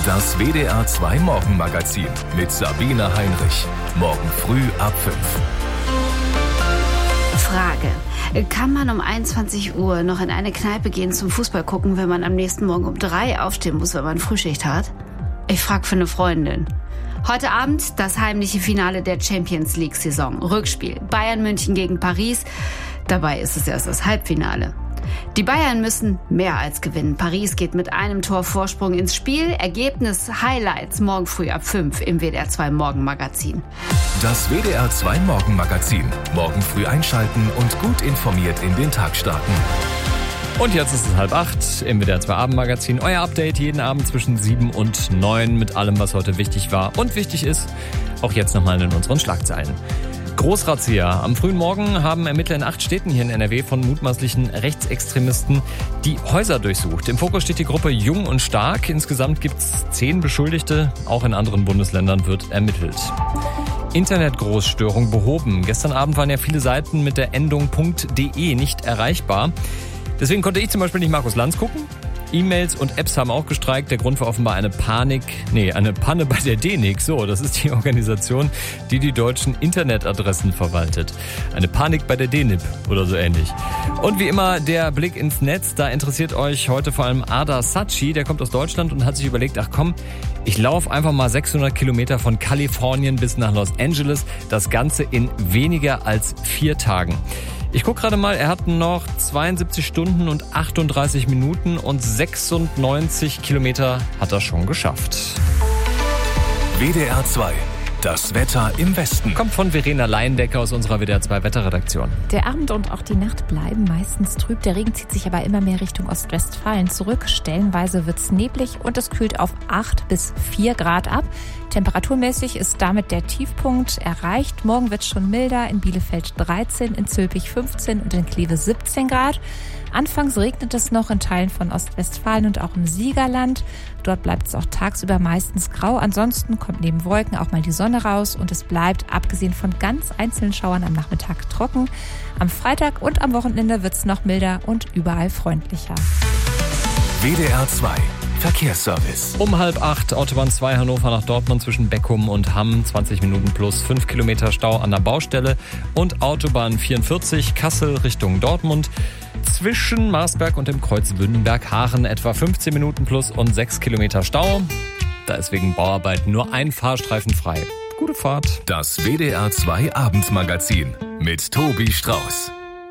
Das WDR 2 Morgenmagazin mit Sabine Heinrich. Morgen früh ab 5. Frage. Kann man um 21 Uhr noch in eine Kneipe gehen zum Fußball gucken, wenn man am nächsten Morgen um 3 aufstehen muss, weil man Frühschicht hat? Ich frage für eine Freundin. Heute Abend das heimliche Finale der Champions League-Saison. Rückspiel. Bayern München gegen Paris. Dabei ist es erst das Halbfinale. Die Bayern müssen mehr als gewinnen. Paris geht mit einem Tor Vorsprung ins Spiel. Ergebnis, Highlights morgen früh ab 5 im WDR 2 Morgenmagazin. Das WDR 2 Morgenmagazin. Morgen früh einschalten und gut informiert in den Tag starten. Und jetzt ist es 7:30 im WDR 2 Abendmagazin. Euer Update jeden Abend zwischen 7 und 9 mit allem, was heute wichtig war und wichtig ist. Auch jetzt nochmal in unseren Schlagzeilen. Großrazzia. Am frühen Morgen haben Ermittler in 8 Städten hier in NRW von mutmaßlichen Rechtsextremisten die Häuser durchsucht. Im Fokus steht die Gruppe Jung und Stark. Insgesamt gibt es 10 Beschuldigte. Auch in anderen Bundesländern wird ermittelt. Internetgroßstörung behoben. Gestern Abend waren ja viele Seiten mit der Endung .de nicht erreichbar. Deswegen konnte ich zum Beispiel nicht Markus Lanz gucken. E-Mails und Apps haben auch gestreikt. Der Grund war offenbar eine Panne bei der DENIC. So, das ist die Organisation, die die deutschen Internetadressen verwaltet. Eine Panik bei der DENIP oder so ähnlich. Und wie immer der Blick ins Netz. Da interessiert euch heute vor allem Ada Sachi. Der kommt aus Deutschland und hat sich überlegt, ich laufe einfach mal 600 Kilometer von Kalifornien bis nach Los Angeles. Das Ganze in weniger als 4 Tagen. Ich gucke gerade mal, er hat noch 72 Stunden und 38 Minuten und 96 Kilometer hat er schon geschafft. WDR 2. Das Wetter im Westen. Kommt von Verena Leindecker aus unserer WDR 2 Wetterredaktion. Der Abend und auch die Nacht bleiben meistens trüb. Der Regen zieht sich aber immer mehr Richtung Ostwestfalen zurück. Stellenweise wird's neblig und es kühlt auf 8 bis 4 Grad ab. Temperaturmäßig ist damit der Tiefpunkt erreicht. Morgen wird's schon milder. In Bielefeld 13, in Zülpich 15 und in Kleve 17 Grad. Anfangs regnet es noch in Teilen von Ostwestfalen und auch im Siegerland. Dort bleibt es auch tagsüber meistens grau. Ansonsten kommt neben Wolken auch mal die Sonne raus und es bleibt, abgesehen von ganz einzelnen Schauern, am Nachmittag trocken. Am Freitag und am Wochenende wird es noch milder und überall freundlicher. WDR 2. Verkehrsservice. Um 7:30 Autobahn 2 Hannover nach Dortmund zwischen Beckum und Hamm. 20 Minuten plus 5 Kilometer Stau an der Baustelle. Und Autobahn 44 Kassel Richtung Dortmund. Zwischen Marsberg und dem Kreuz Wünnenberg-Hachen etwa 15 Minuten plus und 6 Kilometer Stau. Da ist wegen Bauarbeiten nur ein Fahrstreifen frei. Gute Fahrt. Das WDR 2 Abendmagazin mit Tobi Strauß.